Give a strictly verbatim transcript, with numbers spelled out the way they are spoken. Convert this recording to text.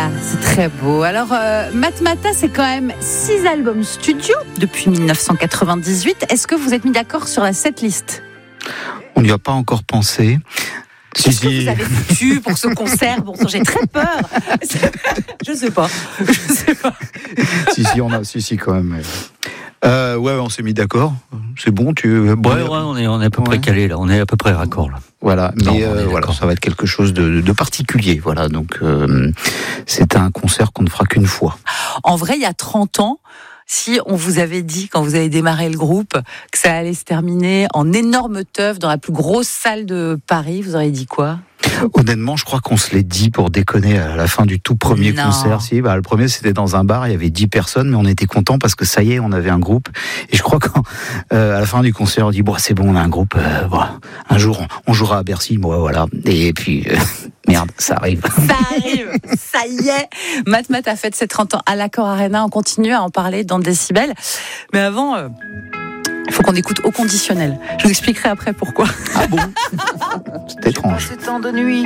Ah, c'est très beau. Alors, euh, Matmata, c'est quand même six albums studio depuis dix-neuf cent quatre-vingt-dix-huit. Est-ce que vous êtes mis d'accord sur la setlist ? On n'y a pas encore pensé. Qu'est-ce si, que si. vous avez foutu pour ce concert ? Bon, j'ai très peur. Je sais pas. Je sais pas. si, si, on a, si, si, quand même. Euh, ouais, on s'est mis d'accord. C'est bon, tu. Bon, ouais, ouais, on est, on est à peu ouais. près calé là. On est à peu près raccord là. Voilà, mais non, euh, voilà, ça va être quelque chose de, de particulier. Voilà, donc euh, c'est un concert qu'on ne fera qu'une fois. En vrai, il y a trente ans. Si on vous avait dit, quand vous avez démarré le groupe, que ça allait se terminer en énorme teuf dans la plus grosse salle de Paris, vous auriez dit quoi ? Honnêtement, je crois qu'on se l'est dit pour déconner à la fin du tout premier non. concert. Si, bah, le premier, c'était dans un bar, il y avait dix personnes, mais on était contents parce que ça y est, on avait un groupe. Et je crois qu'à euh, la fin du concert, on dit, bon, c'est bon, on a un groupe, euh, bon, un jour, on, on jouera à Bercy, bon, voilà. Et puis, euh, merde, ça arrive. Ça arrive, ça y est. Matmat a fait ses trente ans à l'Accor Arena, on continue à en parler dans Décibel. Mais avant... Euh... Il faut qu'on écoute au conditionnel. Je vous expliquerai après pourquoi. Ah bon ? C'est étrange. J'ai passé tant de nuits